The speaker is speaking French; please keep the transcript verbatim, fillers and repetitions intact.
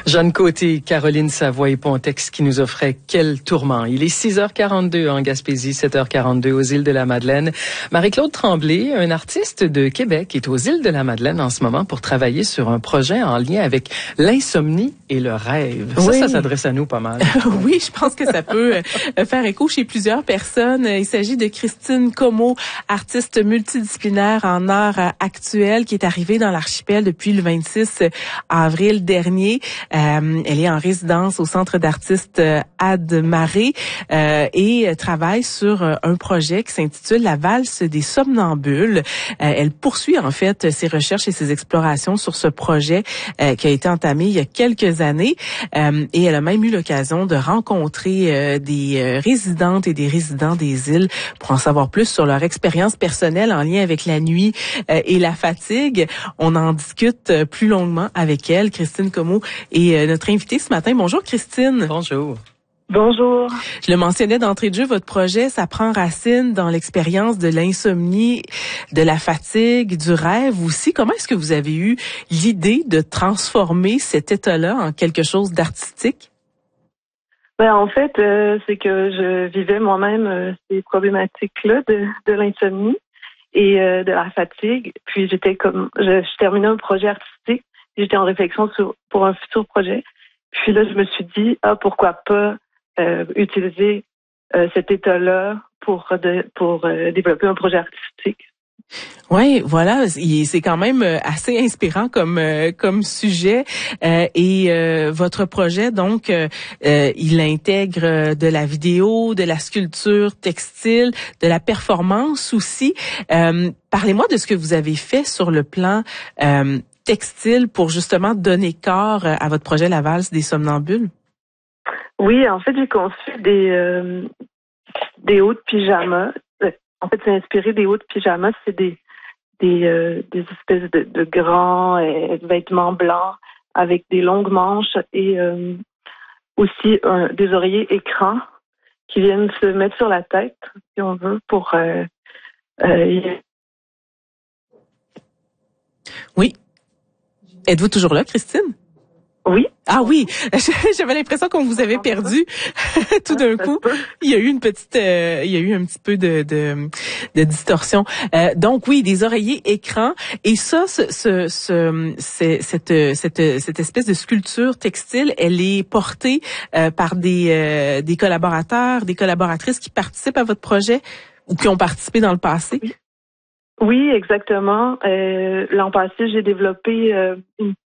Jeanne Côté, Caroline Savoie et Pontex qui nous offraient Quel tourment. Il est six heures quarante-deux en Gaspésie, sept heures quarante-deux aux îles de la Madeleine. Marie-Claude Tremblay, un artiste de Québec, est aux îles de la Madeleine en ce moment pour travailler sur un projet en lien avec l'insomnie et le rêve. Oui. Ça, ça s'adresse à nous pas mal. Oui, je pense que ça peut faire écho chez plusieurs personnes. Il s'agit de Christine Comeau, artiste multidisciplinaire en art actuel qui est arrivée dans l'archipel depuis le vingt-six avril dernier. Euh, elle est en résidence au Centre d'artistes Admaré euh, et travaille sur un projet qui s'intitule La valse des somnambules. Euh, elle poursuit en fait ses recherches et ses explorations sur ce projet euh, qui a été entamé il y a quelques années euh, et elle a même eu l'occasion de rencontrer euh, des euh, résidentes et des résidents des îles pour en savoir plus sur leur expérience personnelle en lien avec la nuit euh, et la fatigue. On en discute euh, plus longuement avec elle. Christine Comeau est euh, notre invitée ce matin. Bonjour Christine. Bonjour. Bonjour. Je le mentionnais d'entrée de jeu, votre projet, ça prend racine dans l'expérience de l'insomnie, de la fatigue, du rêve aussi. Comment est-ce que vous avez eu l'idée de transformer cet état-là en quelque chose d'artistique? Ben, en fait, euh, c'est que je vivais moi-même euh, ces problématiques-là de, de l'insomnie et euh, de la fatigue. Puis j'étais comme, je, je terminais un projet artistique, et j'étais en réflexion sur pour un futur projet. Puis là, je me suis dit, ah, pourquoi pas euh, utiliser euh, cet état-là pour de, pour euh, développer un projet artistique. Oui, voilà, c'est quand même assez inspirant comme comme sujet euh, et euh, votre projet donc euh, il intègre de la vidéo, de la sculpture textile, de la performance aussi. Euh, parlez-moi de ce que vous avez fait sur le plan euh, textile pour justement donner corps à votre projet La valse des somnambules. Oui, en fait, j'ai conçu des euh, des hauts de pyjama. En fait, c'est inspiré des hauts de pyjama, c'est des des euh, des espèces de, de grands euh, vêtements blancs avec des longues manches et euh, aussi un, des oreillers écrans qui viennent se mettre sur la tête, si on veut, pour euh, euh, Oui. Êtes-vous toujours là, Christine? Oui. Ah oui, j'avais l'impression qu'on vous avait perdu tout d'un coup. Il y a eu une petite, euh, il y a eu un petit peu de de, de distorsion. Euh, donc oui, des oreillers écrans et ça, ce, ce, ce c'est, cette cette cette espèce de sculpture textile, elle est portée euh, par des euh, des collaborateurs, des collaboratrices qui participent à votre projet ou qui ont participé dans le passé. Oui, oui exactement. Euh, l'an passé, j'ai développé euh, une